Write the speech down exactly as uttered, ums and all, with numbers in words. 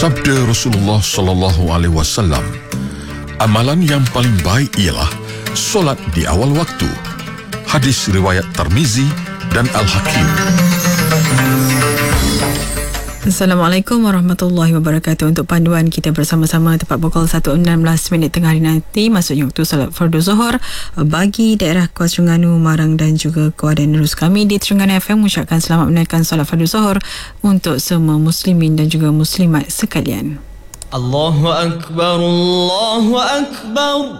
Sabda Rasulullah sallallahu alaihi wasallam, amalan yang paling baik ialah solat di awal waktu. Hadis riwayat Tirmizi dan Al-Hakim. Assalamualaikum warahmatullahi wabarakatuh. Untuk panduan kita bersama-sama tepat pukul satu enam belas minit tengah hari nanti, maksudnya waktu salat fardu zuhur bagi daerah Kuala Terengganu, Marang dan juga Kuala Nerus. Kami di Terengganu F M mengucapkan selamat menunaikan salat fardu zuhur untuk semua muslimin dan juga muslimat sekalian. Allahu akbar, Allahu akbar.